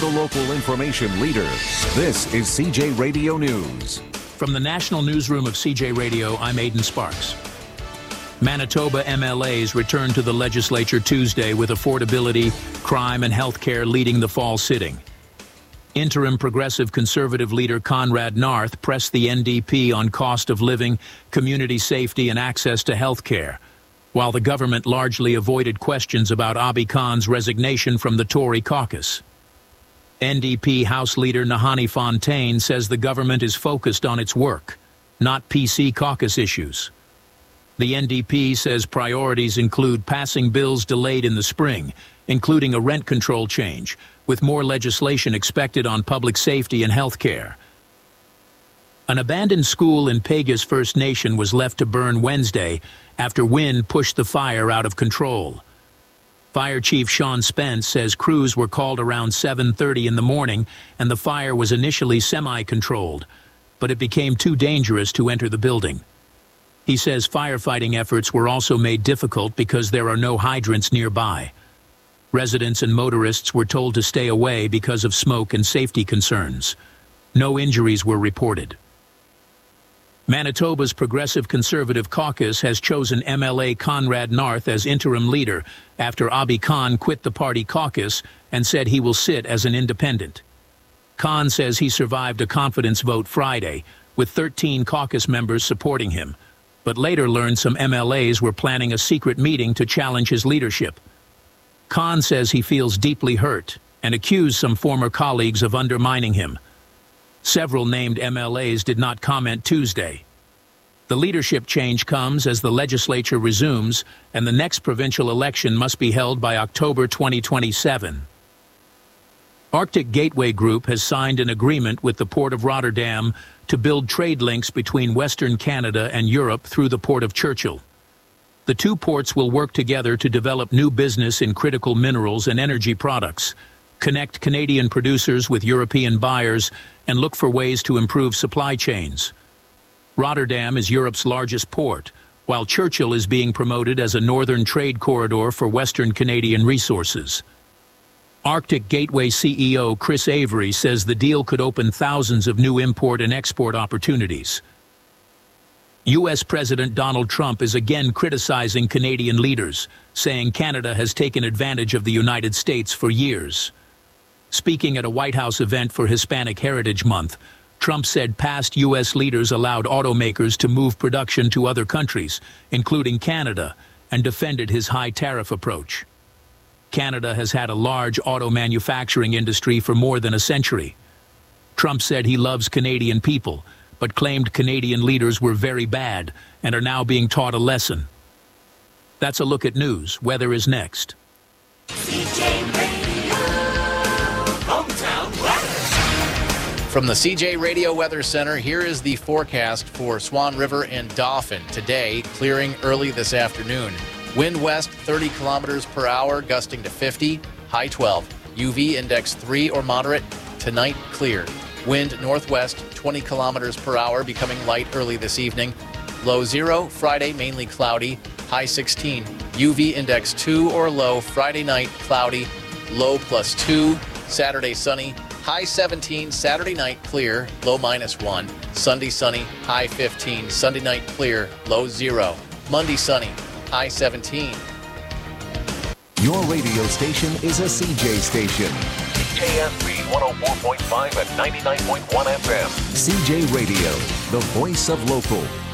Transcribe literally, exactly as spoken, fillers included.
the local information leader. This is C J Radio News. From the National Newsroom of C J Radio, I'm Aidan Sparks. Manitoba M L As returned to the legislature Tuesday with affordability, crime, and health care leading the fall sitting. Interim Progressive Conservative leader Conrad North pressed the N D P on cost of living, community safety, and access to health care, while the government largely avoided questions about Abi Khan's resignation from the Tory caucus. N D P House Leader Nahanni Fontaine says the government is focused on its work, not P C caucus issues. The N D P says priorities include passing bills delayed in the spring, including a rent control change, with more legislation expected on public safety and health care. An abandoned school in Peguis First Nation was left to burn Wednesday after wind pushed the fire out of control. Fire Chief Sean Spence says crews were called around seven thirty in the morning and the fire was initially semi-controlled, but it became too dangerous to enter the building. He says firefighting efforts were also made difficult because there are no hydrants nearby. Residents and motorists were told to stay away because of smoke and safety concerns. No injuries were reported. Manitoba's Progressive Conservative Caucus has chosen M L A Conrad North as interim leader after Abi Khan quit the party caucus and said he will sit as an independent. Khan says he survived a confidence vote Friday, with thirteen caucus members supporting him, but later learned some M L As were planning a secret meeting to challenge his leadership. Khan says he feels deeply hurt and accused some former colleagues of undermining him. Several named M L As did not comment Tuesday. The leadership change comes as the legislature resumes, and the next provincial election must be held by October twenty twenty-seven. Arctic Gateway Group has signed an agreement with the Port of Rotterdam to build trade links between Western Canada and Europe through the Port of Churchill. The two ports will work together to develop new business in critical minerals and energy products, connect Canadian producers with European buyers, and look for ways to improve supply chains. Rotterdam is Europe's largest port, while Churchill is being promoted as a northern trade corridor for Western Canadian resources. Arctic Gateway C E O Chris Avery says the deal could open thousands of new import and export opportunities. U S President Donald Trump is again criticizing Canadian leaders, saying Canada has taken advantage of the United States for years. Speaking at a White House event for Hispanic Heritage Month, Trump said past U S leaders allowed automakers to move production to other countries, including Canada, and defended his high tariff approach. Canada has had a large auto manufacturing industry for more than a century. Trump said he loves Canadian people, but claimed Canadian leaders were very bad and are now being taught a lesson. That's a look at news. Weather is next. C J Radio, Hometown Weather. From the C J Radio Weather Center, here is the forecast for Swan River and Dauphin. Today, clearing early this afternoon. Wind west thirty kilometers per hour, gusting to fifty, high twelve. U V index three or moderate. Tonight, clear. Wind northwest twenty kilometers per hour, becoming light early this evening. Low zero, Friday mainly cloudy, high sixteen. U V index two or low, Friday night cloudy, low plus two. Saturday sunny, high seventeen. Saturday night clear, low minus one. Sunday sunny, high fifteen. Sunday night clear, low zero. Monday sunny, high seventeen. Your radio station is a C J station. K S B one oh four point five and ninety-nine point one F M. C J Radio, the voice of local.